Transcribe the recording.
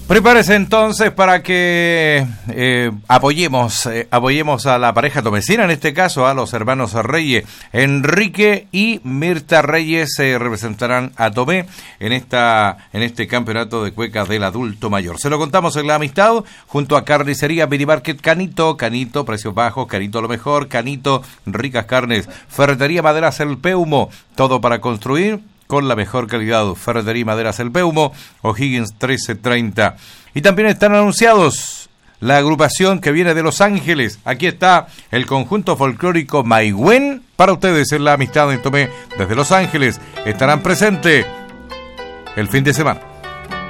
Prepárese entonces para que apoyemos a la pareja tomecina, en este caso a los hermanos Reyes. Enrique y Mirta Reyes representarán a Tomé en este campeonato de cuecas del adulto mayor. Se lo contamos en La Amistad, junto a Carnicería Mini Market Canito, precios bajos, Canito lo mejor, Canito, ricas carnes, Ferretería Maderas El Peumo, todo para construir con la mejor calidad. Ferretería y Maderas El Peumo, O'Higgins 1330. Y también están anunciados la agrupación que viene de Los Ángeles. Aquí está el conjunto folclórico Maigüen para ustedes en La Amistad en Tomé. Desde Los Ángeles estarán presentes el fin de semana.